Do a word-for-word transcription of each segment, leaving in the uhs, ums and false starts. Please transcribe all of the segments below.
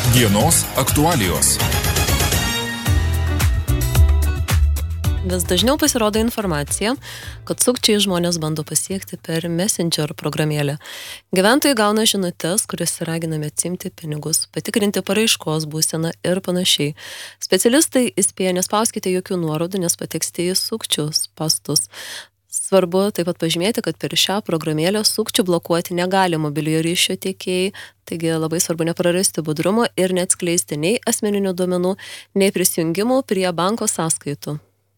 Dienos aktualijos. Vis dažniau pasirodo informacija, kad sukčiai žmonės bando pasiekti per Messenger programėlę. Gyventojai gauna žinutes, kuriuose raginami atsiimti pinigus, patikrinti paraiškos būseną ir panašiai. Specialistai įspėja, nespauskite jokių nuorodų, nes pateksite į sukčius pastus. Svarbu taip pat pažymėti, kad per šią programėlę sukčių blokuoti negali mobiliojo ryšio tiekėjai, taigi labai svarbu neprarasti budrumo ir neatskleisti nei asmeninių duomenų, nei prisijungimų prie banko sąskaitų.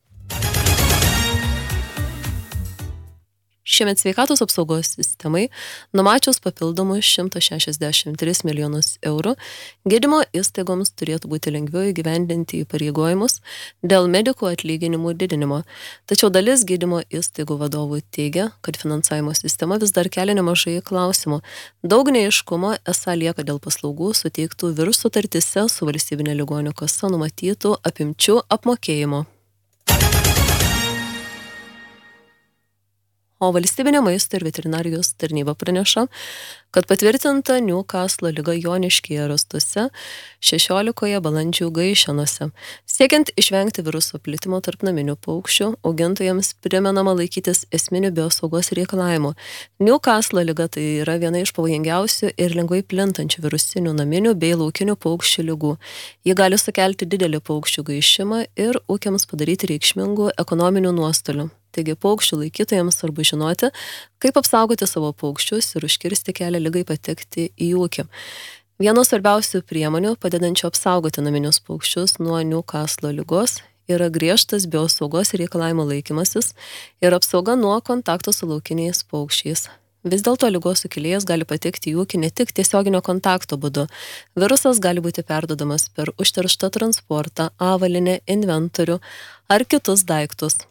Šiemet sveikatos apsaugos sistemai numačius papildomus šimtas šešiasdešimt tris milijonus eurų, gydymo įstaigoms turėtų būti lengviau įgyvendinti įpareigojimus dėl medikų atlyginimų didinimo. Tačiau dalis gydymo įstaigų vadovų teigia, kad finansavimo sistema vis dar kelia nemažai klausimų. Daug neaiškumo esą lieka dėl paslaugų suteiktų virš sutartyse su valstybinė ligonių kasa numatytų apimčių apmokėjimo. O valstybinė maisto ir veterinarijos tarnyba praneša, kad patvirtinta Newcastle liga Joniškyje rastuose šešiolikoje balandžių gaišenose. Siekiant išvengti viruso plitimo tarp naminių paukščių, augintojams primenama laikytis esminių biosaugos reikalavimų. Newcastle liga tai yra viena iš pavojingiausių ir lengvai plintančių virusinių naminių bei laukinių paukščių ligų. Ji gali sukelti didelį paukščių gaišimą ir ūkiams padaryti reikšmingų ekonominių nuostolių. Taigi paukščių laikytojams svarbu žinoti, kaip apsaugoti savo paukščius ir užkirsti kelią ligai patekti į ūkį. Vienos svarbiausių priemonių, padedančių apsaugoti naminius paukščius nuo Newcastle ligos, yra griežtas biosaugos reikalavimų laikymasis ir apsauga nuo kontakto su laukiniais paukščiais. Vis dėlto ligos sukėlėjas gali patekti į ūkį ne tik tiesioginio kontakto būdu. Virusas gali būti perduodamas per užterštą transportą, avalynę, inventorių ar kitus daiktus.